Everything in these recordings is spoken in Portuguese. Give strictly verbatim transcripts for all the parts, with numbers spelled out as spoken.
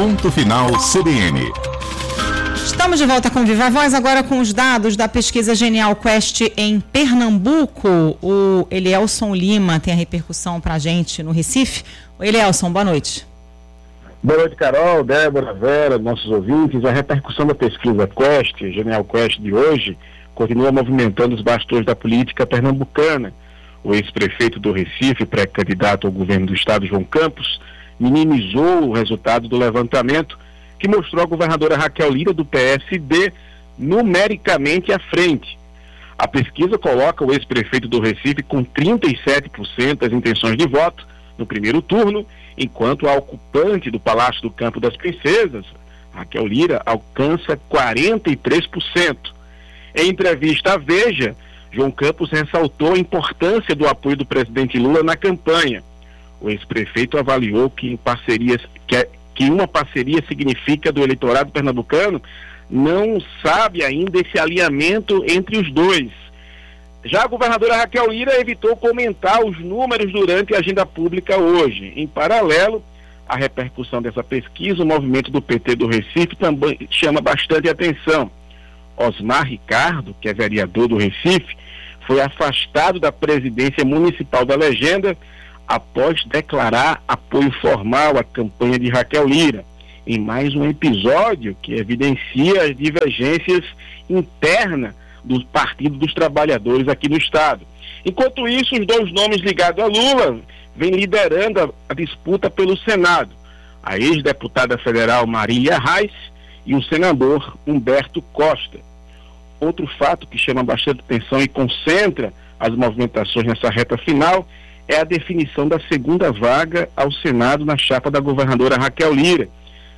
Ponto Final C B N. Estamos de volta com Viva Voz, agora com os dados da pesquisa Genial Quest em Pernambuco. O Elielson Lima tem a repercussão para a gente no Recife. O Elielson, boa noite. Boa noite, Carol, Débora, Vera, nossos ouvintes. A repercussão da pesquisa Quest, Genial Quest de hoje, continua movimentando os bastões da política pernambucana. O ex-prefeito do Recife, pré-candidato ao governo do estado, João Campos, minimizou o resultado do levantamento, que mostrou a governadora Raquel Lira, do P S D, numericamente à frente. A pesquisa coloca o ex-prefeito do Recife com trinta e sete por cento das intenções de voto no primeiro turno, enquanto a ocupante do Palácio do Campo das Princesas, Raquel Lira, alcança quarenta e três por cento. Em entrevista à Veja, João Campos ressaltou a importância do apoio do presidente Lula na campanha. O ex-prefeito avaliou que, parcerias, que, que uma parceria significa do eleitorado pernambucano não sabe ainda esse alinhamento entre os dois. Já a governadora Raquel Lira evitou comentar os números durante a agenda pública hoje. Em paralelo, a repercussão dessa pesquisa, o movimento do P T do Recife também chama bastante atenção. Osmar Ricardo, que é vereador do Recife, foi afastado da presidência municipal da legenda após declarar apoio formal à campanha de Raquel Lira, em mais um episódio que evidencia as divergências internas do Partido dos Trabalhadores aqui no estado. Enquanto isso, os dois nomes ligados a Lula vêm liderando a, a disputa pelo Senado. A ex-deputada federal Marília Reis e o senador Humberto Costa. Outro fato que chama bastante atenção e concentra as movimentações nessa reta final é a definição da segunda vaga ao Senado na chapa da governadora Raquel Lira.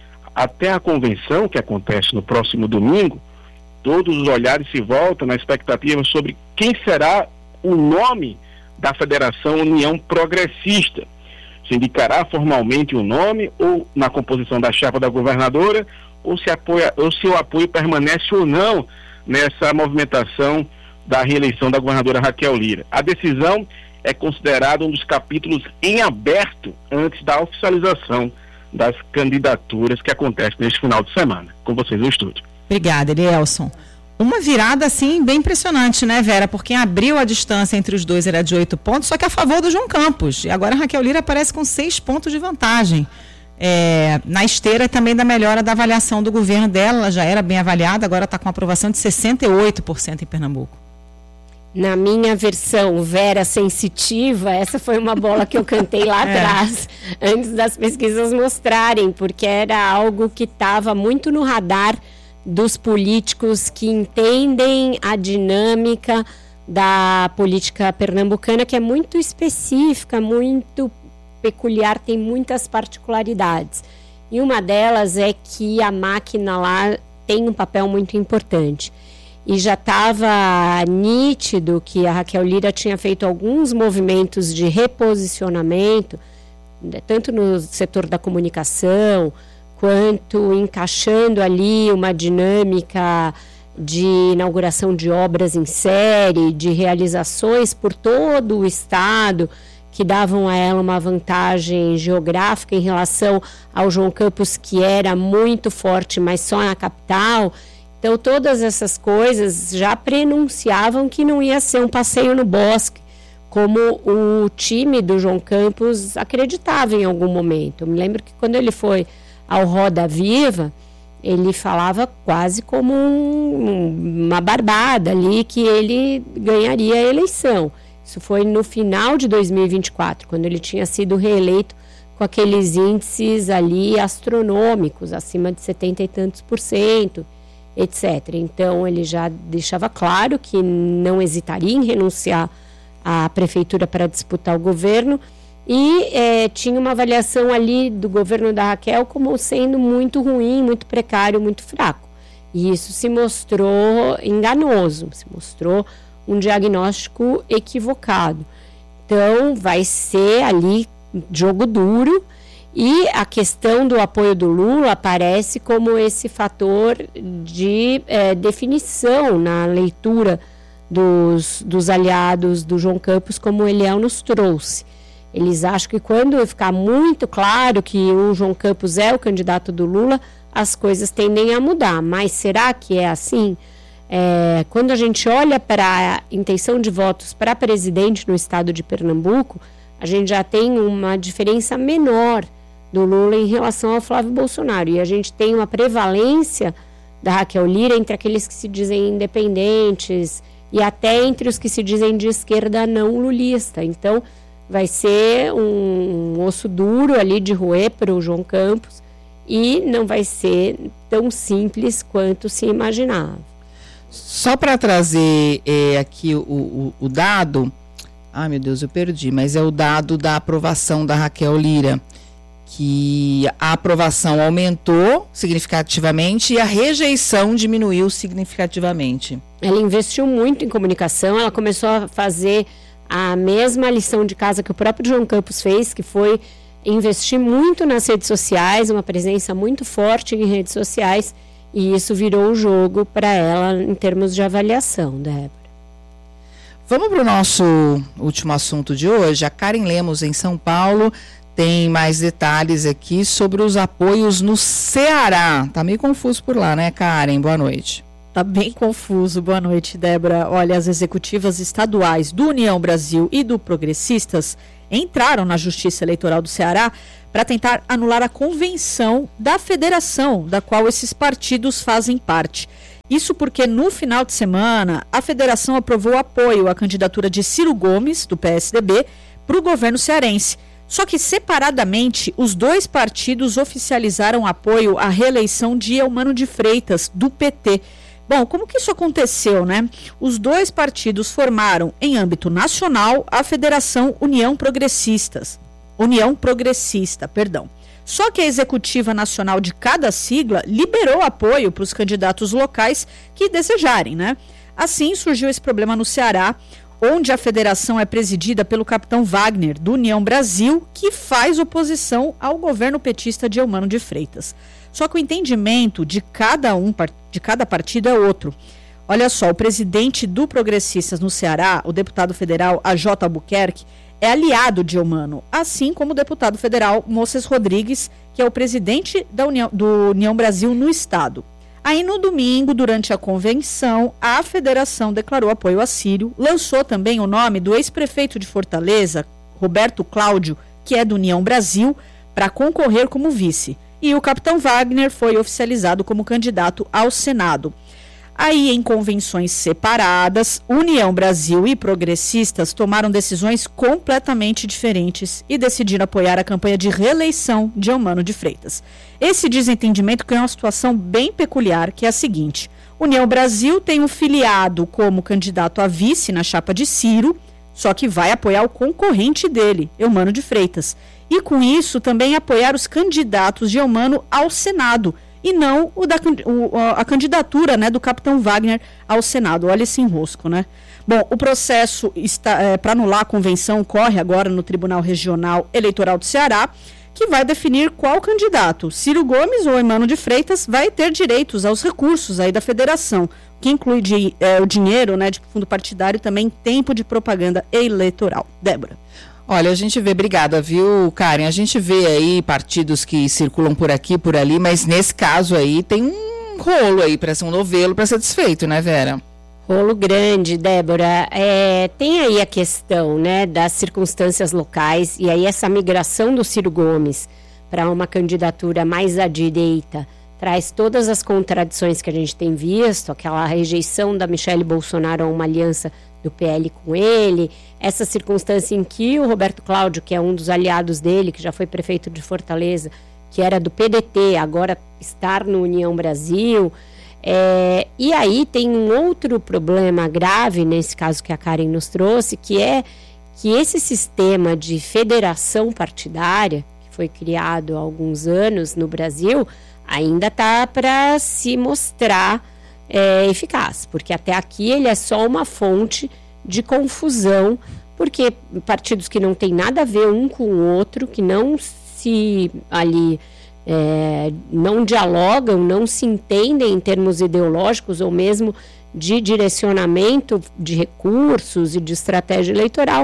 Até a convenção, que acontece no próximo domingo, todos os olhares se voltam na expectativa sobre quem será o nome da Federação União Progressista. Se indicará formalmente o nome ou na composição da chapa da governadora, ou se, apoia, ou se o apoio permanece ou não nessa movimentação da reeleição da governadora Raquel Lira. A decisão é considerada um dos capítulos em aberto antes da oficialização das candidaturas que acontece neste final de semana. Com vocês no estúdio. Obrigada, Elielson. Uma virada, assim, bem impressionante, né, Vera? Porque abriu a distância entre os dois era de oito pontos, só que a favor do João Campos. E agora a Raquel Lira aparece com seis pontos de vantagem. É, na esteira também da melhora da avaliação do governo dela, ela já era bem avaliada, agora está com aprovação de sessenta e oito por cento em Pernambuco. Na minha versão Vera sensitiva, essa foi uma bola que eu cantei lá atrás, é. antes das pesquisas mostrarem, porque era algo que estava muito no radar dos políticos que entendem a dinâmica da política pernambucana, que é muito específica, muito peculiar, tem muitas particularidades. E uma delas é que a máquina lá tem um papel muito importante. E já estava nítido que a Raquel Lira tinha feito alguns movimentos de reposicionamento, tanto no setor da comunicação, quanto encaixando ali uma dinâmica de inauguração de obras em série, de realizações por todo o estado, que davam a ela uma vantagem geográfica em relação ao João Campos, que era muito forte, mas só na capital. Então, todas essas coisas já prenunciavam que não ia ser um passeio no bosque, como o time do João Campos acreditava em algum momento. Eu me lembro que quando ele foi ao Roda Viva, ele falava quase como um, uma barbada ali, que ele ganharia a eleição. Isso foi no final de dois mil e vinte e quatro, quando ele tinha sido reeleito com aqueles índices ali astronômicos, acima de setenta e tantos por cento, etcétera. Então, ele já deixava claro que não hesitaria em renunciar à prefeitura para disputar o governo e é, tinha uma avaliação ali do governo da Raquel como sendo muito ruim, muito precário, muito fraco. E isso se mostrou enganoso, se mostrou um diagnóstico equivocado. Então, vai ser ali jogo duro. E a questão do apoio do Lula aparece como esse fator de é, definição na leitura dos, dos aliados do João Campos, como o Eliel nos trouxe. Eles acham que quando ficar muito claro que o João Campos é o candidato do Lula, as coisas tendem a mudar. Mas será que é assim? É, quando a gente olha para a intenção de votos para presidente no estado de Pernambuco, a gente já tem uma diferença menor do Lula em relação ao Flávio Bolsonaro. E a gente tem uma prevalência da Raquel Lira entre aqueles que se dizem independentes e até entre os que se dizem de esquerda não lulista. Então, vai ser um, um osso duro ali de roer para o João Campos e não vai ser tão simples quanto se imaginava. Só para trazer é, aqui o, o, o dado, ai meu Deus, eu perdi, mas é o dado da aprovação da Raquel Lira, que a aprovação aumentou significativamente e a rejeição diminuiu significativamente. Ela investiu muito em comunicação, ela começou a fazer a mesma lição de casa que o próprio João Campos fez, que foi investir muito nas redes sociais, uma presença muito forte em redes sociais, e isso virou o jogo para ela em termos de avaliação, Débora. Vamos para o nosso último assunto de hoje. A Karen Lemos, em São Paulo, tem mais detalhes aqui sobre os apoios no Ceará. Tá meio confuso por lá, né, Karen? Boa noite. Tá bem confuso. Boa noite, Débora. Olha, as executivas estaduais do União Brasil e do Progressistas entraram na Justiça Eleitoral do Ceará para tentar anular a convenção da federação da qual esses partidos fazem parte. Isso porque no final de semana a federação aprovou apoio à candidatura de Ciro Gomes, do P S D B, para o governo cearense. Só que separadamente os dois partidos oficializaram apoio à reeleição de Eumano de Freitas, do P T. Bom, como que isso aconteceu, né? Os dois partidos formaram, em âmbito nacional, a Federação União Progressistas. União Progressista, perdão. Só que a executiva nacional de cada sigla liberou apoio para os candidatos locais que desejarem, né? Assim surgiu esse problema no Ceará, onde a federação é presidida pelo capitão Wagner, do União Brasil, que faz oposição ao governo petista de Eumano de Freitas. Só que o entendimento de cada um, de cada partido é outro. Olha só, o presidente do Progressistas no Ceará, o deputado federal A J Albuquerque, é aliado de Eumano, assim como o deputado federal Moisés Rodrigues, que é o presidente da União, do União Brasil no estado. Aí no domingo, durante a convenção, a federação declarou apoio a Ciro, lançou também o nome do ex-prefeito de Fortaleza, Roberto Cláudio, que é do União Brasil, para concorrer como vice. E o capitão Wagner foi oficializado como candidato ao Senado. Aí, em convenções separadas, União Brasil e Progressistas tomaram decisões completamente diferentes e decidiram apoiar a campanha de reeleição de Eumano de Freitas. Esse desentendimento criou uma situação bem peculiar, que é a seguinte: União Brasil tem um filiado como candidato a vice na chapa de Ciro, só que vai apoiar o concorrente dele, Eumano de Freitas. E com isso também apoiar os candidatos de Eumano ao Senado, e não o da, o, a candidatura, né, do capitão Wagner ao Senado. Olha esse enrosco, né? Bom, o processo é, para anular a convenção corre agora no Tribunal Regional Eleitoral do Ceará, que vai definir qual candidato, Ciro Gomes ou Eumano de Freitas, vai ter direitos aos recursos aí da federação, que inclui de, é, o dinheiro, né, de fundo partidário e também tempo de propaganda eleitoral. Débora. Olha, a gente vê, obrigada, viu, Karen? A gente vê aí partidos que circulam por aqui, por ali, mas nesse caso aí tem um rolo aí para ser um novelo para ser desfeito, né, Vera? Rolo grande, Débora. É, tem aí a questão, né, das circunstâncias locais, e aí essa migração do Ciro Gomes para uma candidatura mais à direita traz todas as contradições que a gente tem visto, aquela rejeição da Michele Bolsonaro a uma aliança do P L com ele, essa circunstância em que o Roberto Cláudio, que é um dos aliados dele, que já foi prefeito de Fortaleza, que era do P D T, agora estar no União Brasil. É, e aí tem um outro problema grave, nesse caso que a Karen nos trouxe, que é que esse sistema de federação partidária, que foi criado há alguns anos no Brasil, ainda está para se mostrar é, eficaz, porque até aqui ele é só uma fonte de confusão, porque partidos que não têm nada a ver um com o outro, que não se ali é, não dialogam, não se entendem em termos ideológicos ou mesmo de direcionamento de recursos e de estratégia eleitoral,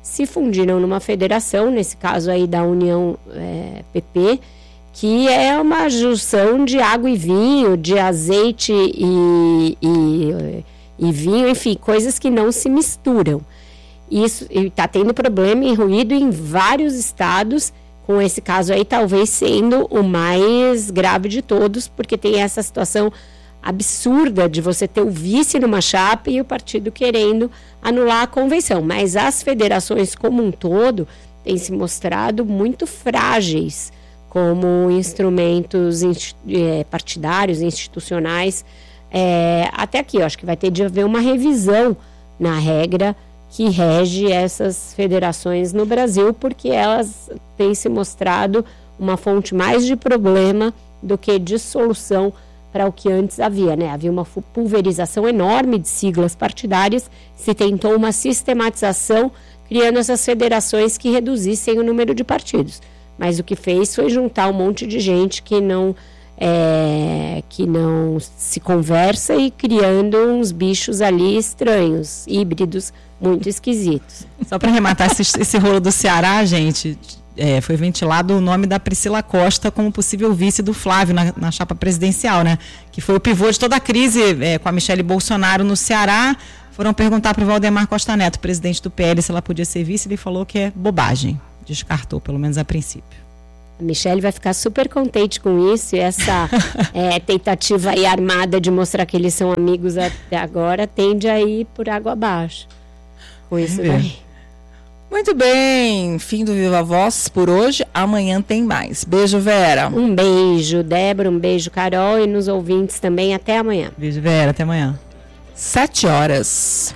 se fundiram numa federação, nesse caso aí da União é, P P, que é uma junção de água e vinho, de azeite e, e, e vinho, enfim, coisas que não se misturam. Isso está tendo problema e ruído em vários estados, com esse caso aí talvez sendo o mais grave de todos, porque tem essa situação absurda de você ter o vice numa chapa e o partido querendo anular a convenção. Mas as federações como um todo têm se mostrado muito frágeis como instrumentos é, partidários, institucionais. É, até aqui, eu acho que vai ter de haver uma revisão na regra que rege essas federações no Brasil, porque elas têm se mostrado uma fonte mais de problema do que de solução para o que antes havia, né? Havia uma pulverização enorme de siglas partidárias, se tentou uma sistematização, criando essas federações que reduzissem o número de partidos. Mas o que fez foi juntar um monte de gente que não, é, que não se conversa e criando uns bichos ali estranhos, híbridos, muito esquisitos. Só para arrematar esse, esse rolo do Ceará, gente, é, foi ventilado o nome da Priscila Costa como possível vice do Flávio na, na chapa presidencial, né? Que foi o pivô de toda a crise é, com a Michele Bolsonaro no Ceará. Foram perguntar para o Valdemar Costa Neto, presidente do P L, se ela podia ser vice. Ele falou que é bobagem. Descartou, pelo menos a princípio. A Michele vai ficar super contente com isso, e essa é, tentativa aí armada de mostrar que eles são amigos até agora tende a ir por água abaixo. Com isso daí. Muito bem, fim do Viva Voz por hoje. Amanhã tem mais. Beijo, Vera. Um beijo, Débora, um beijo, Carol, e nos ouvintes também. Até amanhã. Beijo, Vera, até amanhã. Sete horas.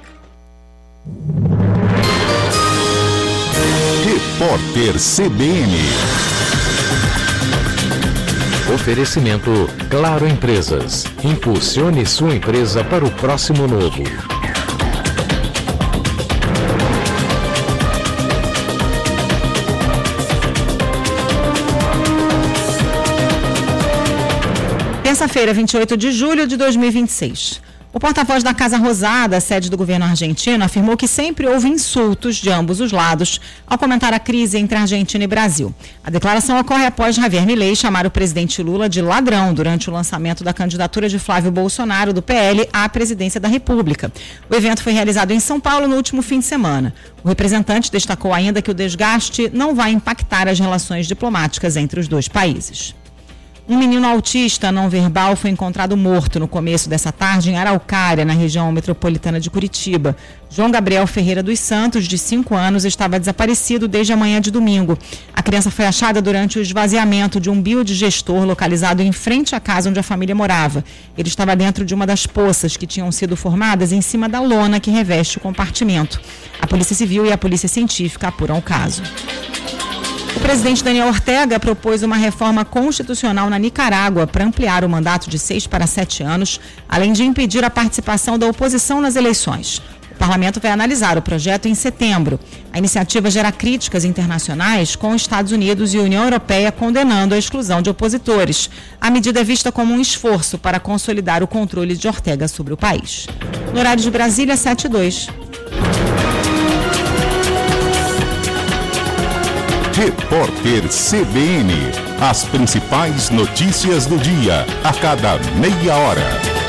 Repórter C B N. Oferecimento Claro Empresas. Impulsione sua empresa para o próximo novo. Terça-feira, vinte e oito de julho de dois mil e vinte e seis. O porta-voz da Casa Rosada, sede do governo argentino, afirmou que sempre houve insultos de ambos os lados ao comentar a crise entre Argentina e Brasil. A declaração ocorre após Javier Milei chamar o presidente Lula de ladrão durante o lançamento da candidatura de Flávio Bolsonaro, do P L, à presidência da República. O evento foi realizado em São Paulo no último fim de semana. O representante destacou ainda que o desgaste não vai impactar as relações diplomáticas entre os dois países. Um menino autista não verbal foi encontrado morto no começo dessa tarde em Araucária, na região metropolitana de Curitiba. João Gabriel Ferreira dos Santos, de cinco anos, estava desaparecido desde a manhã de domingo. A criança foi achada durante o esvaziamento de um biodigestor localizado em frente à casa onde a família morava. Ele estava dentro de uma das poças que tinham sido formadas em cima da lona que reveste o compartimento. A Polícia Civil e a Polícia Científica apuram o caso. O presidente Daniel Ortega propôs uma reforma constitucional na Nicarágua para ampliar o mandato de seis para sete anos, além de impedir a participação da oposição nas eleições. O parlamento vai analisar o projeto em setembro. A iniciativa gera críticas internacionais, com os Estados Unidos e a União Europeia condenando a exclusão de opositores. A medida é vista como um esforço para consolidar o controle de Ortega sobre o país. No horário de Brasília, sete e dois. Repórter C B N. As principais notícias do dia, a cada meia hora.